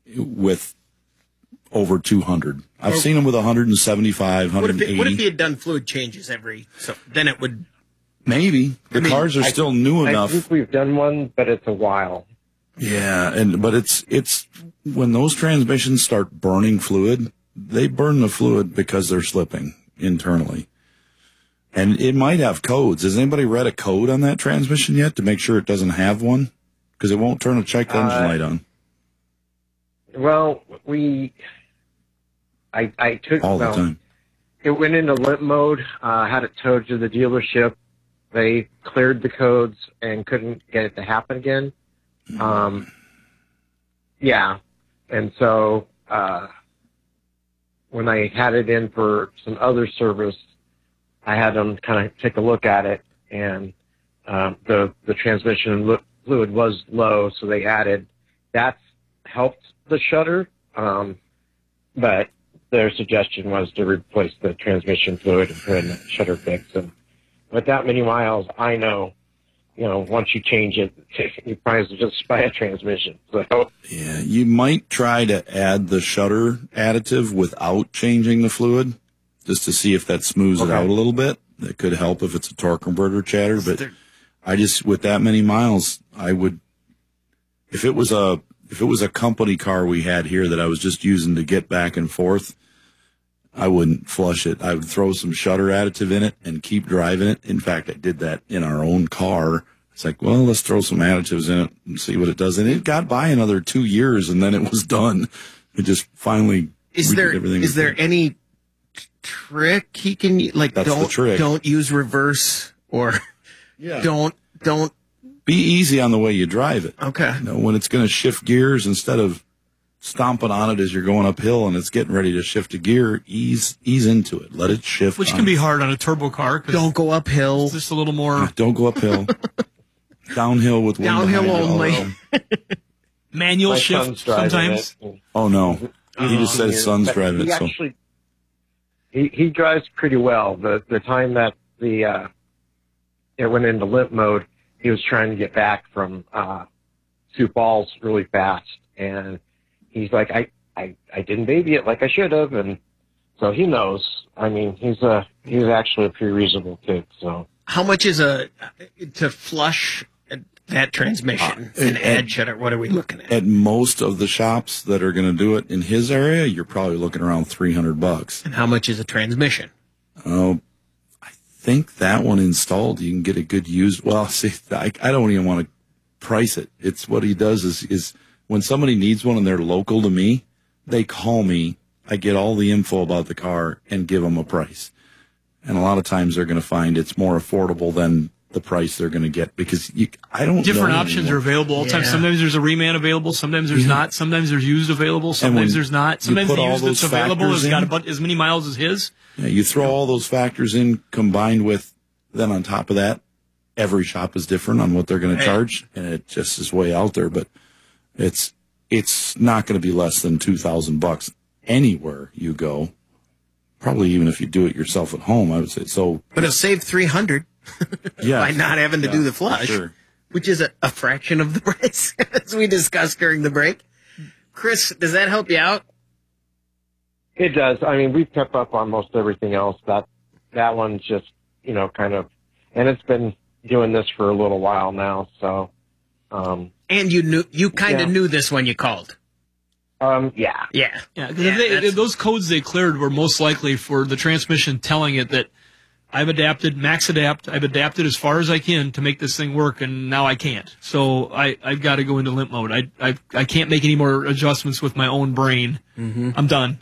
with over 200. I've seen them with 175, 180. What if he had done fluid changes so then it would... Maybe. The cars are still new enough. I think we've done one, but it's a while. Yeah, but it's when those transmissions start burning fluid, they burn the fluid because they're slipping internally. And it might have codes. Has anybody read a code on that transmission yet to make sure it doesn't have one? Because it won't turn a check engine light on. Well, I took all the time. It went into limp mode. Had it towed to the dealership. They cleared the codes and couldn't get it to happen again. Yeah, and so when I had it in for some other service, I had them kind of take a look at it, and the transmission fluid was low, so they added. That's helped the shutter, but their suggestion was to replace the transmission fluid and put in a shutter fix. And with that many miles, I know, once you change it, you might as well just buy a transmission. So yeah, you might try to add the shutter additive without changing the fluid, just to see if that smooths it out a little bit. That could help if it's a torque converter chatter. But with that many miles, I would, if it was a company car we had here that I was just using to get back and forth, I wouldn't flush it. I would throw some shutter additive in it and keep driving it. In fact, I did that in our own car. It's like, well, let's throw some additives in it and see what it does. And it got by another 2 years, and then it was done. It just finally everything. Is there any trick he can, like, That's the trick. Don't use reverse, or don't be easy on the way you drive it. Okay. When it's going to shift gears, instead of stomping on it as you're going uphill and it's getting ready to shift a gear, ease into it. Let it shift. Which can be hard on a turbo car. Don't go uphill. It's just a little more. Don't go uphill. Downhill with wind downhill only. Manual shift sometimes. Oh no, he just said his son's driving it. Actually, he drives pretty well. The time that it went into limp mode, he was trying to get back from Sioux Falls really fast, and he's like, I didn't baby it like I should have, and so he knows. I mean, he's actually a pretty reasonable kid. So how much is to flush that transmission and add shutter? What are we looking at? At most of the shops that are going to do it in his area, you're probably looking around $300. And how much is a transmission? Oh, I think that one installed, you can get a good used. Well, see, I don't even want to price it. It's what he does is when somebody needs one and they're local to me, they call me. I get all the info about the car and give them a price. And a lot of times they're going to find it's more affordable than the price they're going to get, because I don't know. Different options anymore. are available all the time. Sometimes there's a reman available. Sometimes there's not. Sometimes there's used available. Sometimes there's not. Sometimes the used that's available has got about as many miles as his. Yeah, you throw all those factors in, combined with, then on top of that, every shop is different on what they're going to charge, and it just is way out there. But it's not going to be less than $2,000 anywhere you go. Probably even if you do it yourself at home, I would say. So, but it'll save $300 by not having to do the flush, which is a fraction of the price, as we discussed during the break. Chris, does that help you out? It does. I mean, we've kept up on most everything else. That one's just, kind of, and it's been doing this for a little while now. So, and you kind of knew this when you called. Yeah. Because those codes they cleared were most likely for the transmission telling it that I've adapted, max adapt, I've adapted as far as I can to make this thing work, and now I can't. So I've got to go into limp mode. I can't make any more adjustments with my own brain. Mm-hmm. I'm done.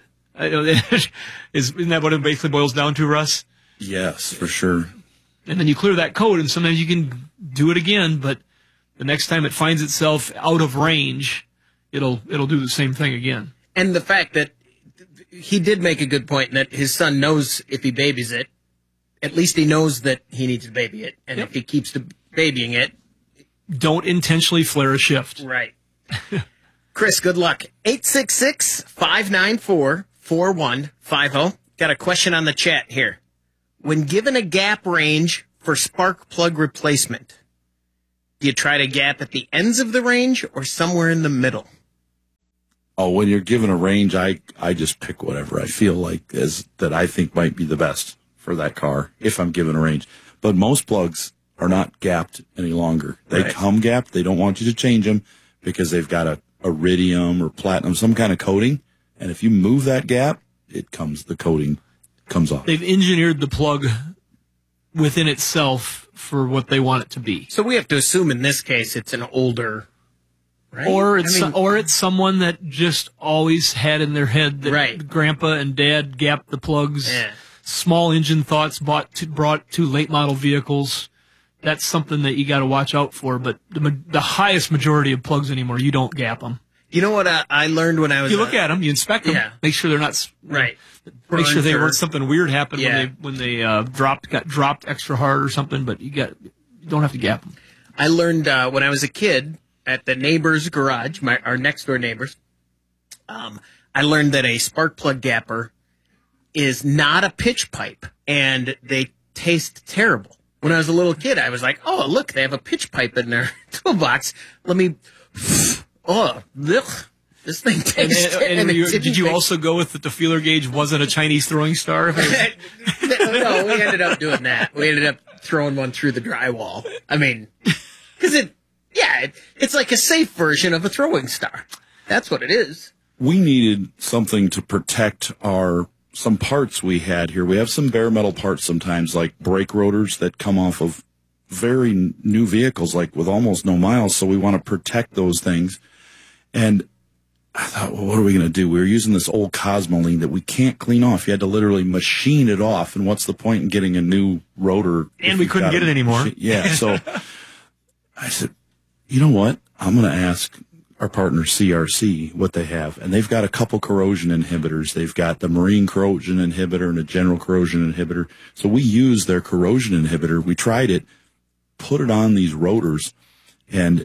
Isn't that what it basically boils down to, Russ? Yes, for sure. And then you clear that code, and sometimes you can do it again, but the next time it finds itself out of range, it'll do the same thing again. And the fact that he did make a good point that his son knows if he babies it, at least he knows that he needs to baby it. And if he keeps babying it, don't intentionally flare a shift. Right. Chris, good luck. 866-594-4150. Got a question on the chat here. When given a gap range for spark plug replacement, do you try to gap at the ends of the range or somewhere in the middle? Oh, when you're given a range, I just pick whatever I feel like that I think might be the best for that car if I'm given a range. But most plugs are not gapped any longer. They come gapped. They don't want you to change them because they've got a iridium or platinum, some kind of coating. And if you move that gap, the coating comes off. They've engineered the plug within itself for what they want it to be. So we have to assume in this case it's an older, right? Or it's someone that just always had in their head that Grandpa and Dad gapped the plugs. Yeah. Small engine thoughts brought to late model vehicles. That's something that you got to watch out for. But the highest majority of plugs anymore, you don't gap them. You know what I learned when I was... You look at them, you inspect them, make sure they're not... Right. Make sure they weren't something weird happened when they got dropped extra hard or something, but you don't have to gap them. I learned when I was a kid at the neighbor's garage, our next-door neighbors, I learned that a spark plug gapper is not a pitch pipe, and they taste terrible. When I was a little kid, I was like, oh, look, they have a pitch pipe in their toolbox. Let me... Oh, ugh. This thing tastes... Did you also go with that the feeler gauge wasn't a Chinese throwing star? No, we ended up doing that. We ended up throwing one through the drywall. I mean, because it's like a safe version of a throwing star. That's what it is. We needed something to protect some parts we had here. We have some bare metal parts sometimes, like brake rotors that come off of very new vehicles, like with almost no miles. So we want to protect those things. And I thought, well, what are we going to do? We were using this old Cosmoline that we can't clean off. You had to literally machine it off. And what's the point in getting a new rotor? And we couldn't get it anymore. Yeah. So I said, you know what? I'm going to ask our partner CRC what they have. And they've got a couple corrosion inhibitors. They've got the marine corrosion inhibitor and a general corrosion inhibitor. So we used their corrosion inhibitor. We tried it, put it on these rotors, and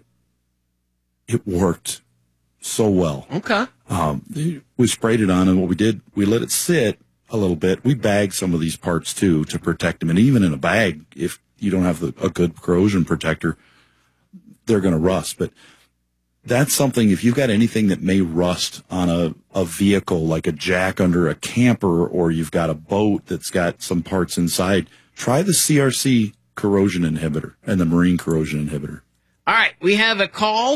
it worked so well. Okay. We sprayed it on, and what we did, we let it sit a little bit. We bagged some of these parts, too, to protect them. And even in a bag, if you don't have a good corrosion protector, they're going to rust. But that's something, if you've got anything that may rust on a vehicle, like a jack under a camper, or you've got a boat that's got some parts inside, try the CRC corrosion inhibitor and the marine corrosion inhibitor. All right, we had a call.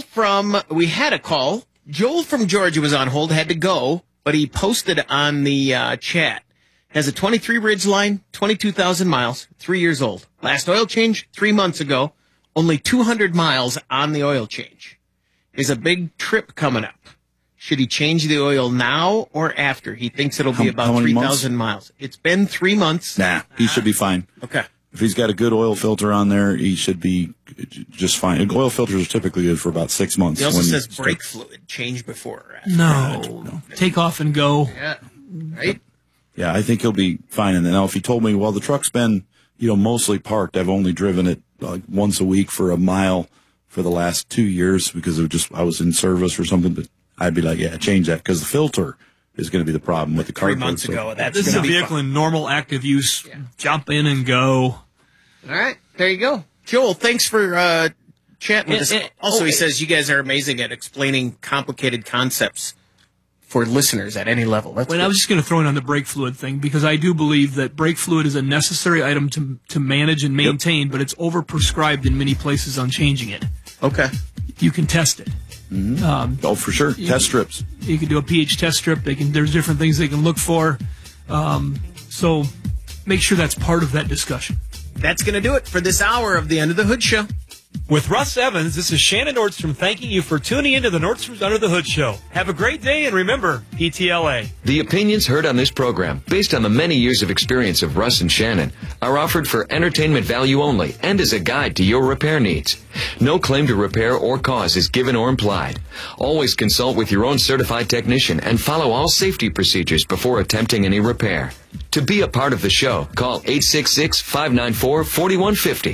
Joel from Georgia was on hold, had to go, but he posted on the chat. Has a 23 Ridgeline, 22,000 miles, 3 years old. Last oil change 3 months ago, only 200 miles on the oil change. There's a big trip coming up. Should he change the oil now or after? He thinks it'll be about 3,000 miles. It's been 3 months. Nah, he should be fine. Okay. If he's got a good oil filter on there, he should be just fine. Oil filters are typically good for about 6 months. He also says brake fluid, change before or after. No. Take off and go. Yeah, right? Yeah, I think he'll be fine. And then now if he told me, well, the truck's been, mostly parked. I've only driven it like once a week for a mile for the last 2 years because I was in service or something. But I'd be like, yeah, change that because the filter is going to be the problem with the car. 3 months ago, this is a vehicle in normal active use. Yeah. Jump in and go. All right, there you go. Joel, thanks for chatting with us. Also, he says you guys are amazing at explaining complicated concepts for listeners at any level. I was just going to throw in on the brake fluid thing because I do believe that brake fluid is a necessary item to manage and maintain, but it's overprescribed in many places on changing it. Okay. You can test it. Mm-hmm. For sure. Test strips. You can do a pH test strip. There's different things they can look for. So make sure that's part of that discussion. That's going to do it for this hour of the Under the Hood Show. With Russ Evans, this is Shannon Nordstrom thanking you for tuning into the Nordstrom's Under the Hood Show. Have a great day, and remember, PTLA. The opinions heard on this program, based on the many years of experience of Russ and Shannon, are offered for entertainment value only and as a guide to your repair needs. No claim to repair or cause is given or implied. Always consult with your own certified technician and follow all safety procedures before attempting any repair. To be a part of the show, call 866-594-4150.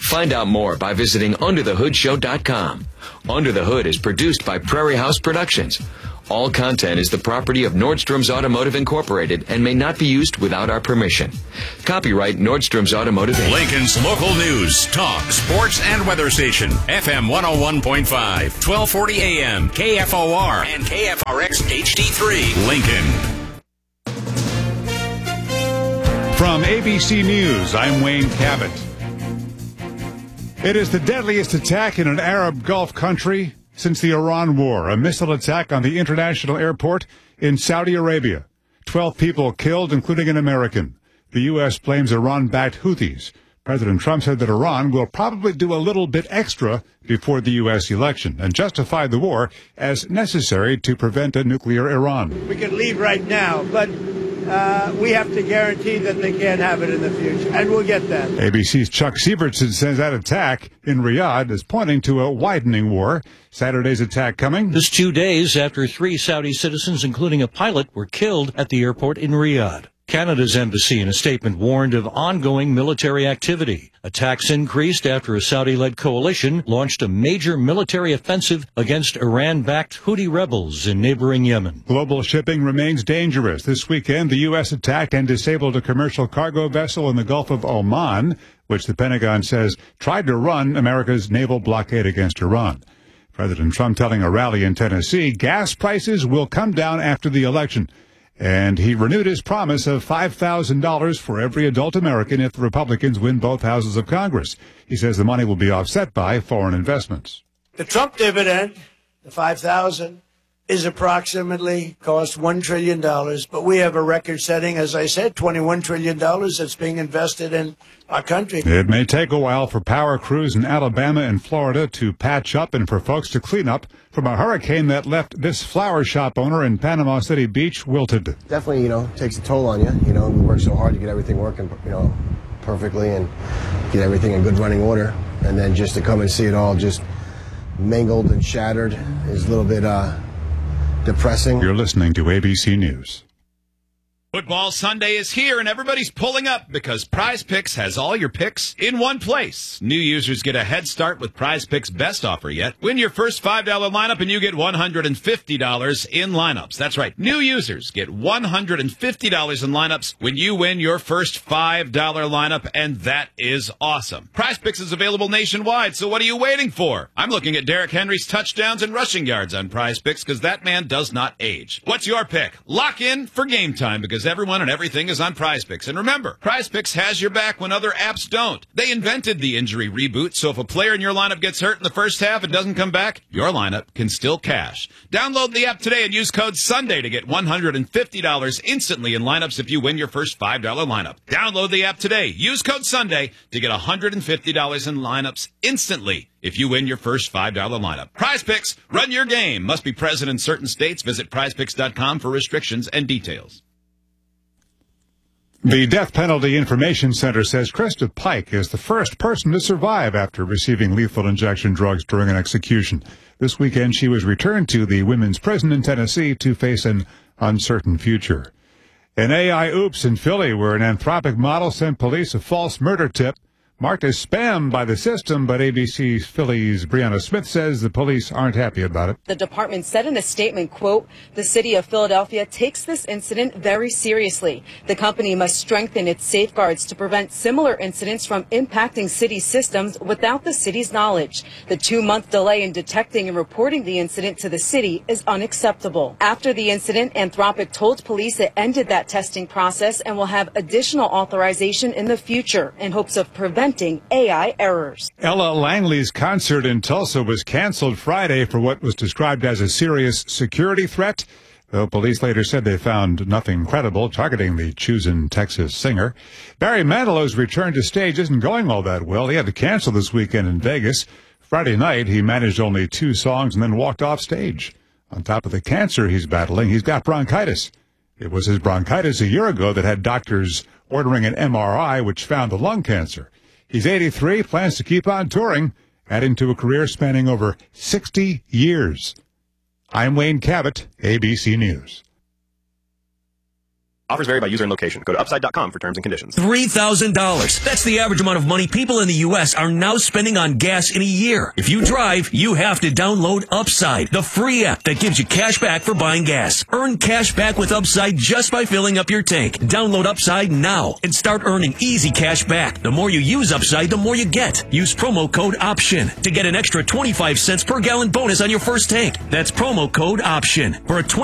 Find out more by visiting UnderTheHoodShow.com. Under the Hood is produced by Prairie House Productions. All content is the property of Nordstrom's Automotive Incorporated and may not be used without our permission. Copyright Nordstrom's Automotive Inc. Lincoln's local news, talk, sports, and weather station. FM 101.5, 1240 AM, KFOR, and KFRX HD3. Lincoln. From ABC News, I'm Wayne Cabot. It is the deadliest attack in an Arab Gulf country since the Iran War, a missile attack on the international airport in Saudi Arabia. 12 people killed, including an American. The U.S. blames Iran-backed Houthis. President Trump said that Iran will probably do a little bit extra before the U.S. election and justified the war as necessary to prevent a nuclear Iran. We can leave right now, but we have to guarantee that they can't have it in the future, and we'll get that. ABC's Chuck Sievertson says that attack in Riyadh is pointing to a widening war. Saturday's attack coming just 2 days after 3 Saudi citizens, including a pilot, were killed at the airport in Riyadh. Canada's embassy in a statement warned of ongoing military activity. Attacks increased after a Saudi-led coalition launched a major military offensive against Iran-backed Houthi rebels in neighboring Yemen. Global shipping remains dangerous. This weekend, the U.S. attacked and disabled a commercial cargo vessel in the Gulf of Oman, which the Pentagon says tried to run America's naval blockade against Iran. President Trump telling a rally in Tennessee gas prices will come down after the election. And he renewed his promise of $5,000 for every adult American if the Republicans win both houses of Congress. He says the money will be offset by foreign investments. The Trump dividend, the $5,000, is approximately cost $1 trillion. But we have a record-setting, as I said, $21 trillion that's being invested in our country. It may take a while for power crews in Alabama and Florida to patch up and for folks to clean up from a hurricane that left this flower shop owner in Panama City Beach wilted. Definitely, takes a toll on you. We work so hard to get everything working, perfectly and get everything in good running order. And then just to come and see it all just mangled and shattered is a little bit depressing. You're listening to ABC News. Football Sunday is here, and everybody's pulling up because Prize Picks has all your picks in one place. New users get a head start with Prize Picks' best offer yet. Win your first $5 lineup, and you get $150 in lineups. That's right. New users get $150 in lineups when you win your first $5 lineup, and that is awesome. Prize Picks is available nationwide, so what are you waiting for? I'm looking at Derrick Henry's touchdowns and rushing yards on Prize Picks because that man does not age. What's your pick? Lock in for game time because everyone and everything is on Prize Picks. And remember, Prize Picks has your back when other apps don't. They invented the injury reboot, so if a player in your lineup gets hurt in the first half and doesn't come back, your lineup can still cash. Download the app today and use code SUNDAY to get $150 instantly in lineups if you win your first $5 lineup. Download the app today. Use code SUNDAY to get $150 in lineups instantly if you win your first $5 lineup. Prize Picks, run your game. Must be present in certain states. Visit prizepicks.com for restrictions and details. The Death Penalty Information Center says Krista Pike is the first person to survive after receiving lethal injection drugs during an execution. This weekend, she was returned to the women's prison in Tennessee to face an uncertain future. An AI oops in Philly, where an Anthropic model sent police a false murder tip marked as spam by the system, but ABC Philly's Brianna Smith says the police aren't happy about it. The department said in a statement, quote, "The city of Philadelphia takes this incident very seriously. The company must strengthen its safeguards to prevent similar incidents from impacting city systems without the city's knowledge. The 2-month delay in detecting and reporting the incident to the city is unacceptable." After the incident, Anthropic told police it ended that testing process and will have additional authorization in the future in hopes of preventing AI errors. Ella Langley's concert in Tulsa was canceled Friday for what was described as a serious security threat, though police later said they found nothing credible targeting the chosen Texas singer. Barry Manilow's return to stage isn't going all that well. He had to cancel this weekend in Vegas. Friday night, he managed only 2 songs and then walked off stage. On top of the cancer he's battling, he's got bronchitis. It was his bronchitis a year ago that had doctors ordering an MRI, which found the lung cancer. He's 83, plans to keep on touring, adding to a career spanning over 60 years. I'm Wayne Cabot, ABC News. Offers vary by user and location. Go to upside.com for terms and conditions. $3,000. That's the average amount of money people in the U.S. are now spending on gas in a year. If you drive, you have to download Upside, the free app that gives you cash back for buying gas. Earn cash back with Upside just by filling up your tank. Download Upside now and start earning easy cash back. The more you use Upside, the more you get. Use promo code OPTION to get an extra 25 cents per gallon bonus on your first tank. That's promo code OPTION for a